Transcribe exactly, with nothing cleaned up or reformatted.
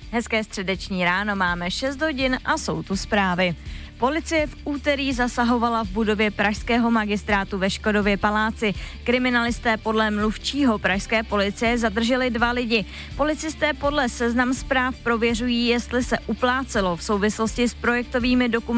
Hezké středeční ráno, máme šest hodin a jsou tu zprávy. Policie v úterý zasahovala v budově pražského magistrátu ve Škodově paláci. Kriminalisté podle mluvčího pražské policie zadrželi dva lidi. Policisté podle Seznam Zpráv prověřují, jestli se uplácelo v souvislosti s projektovými dokumenty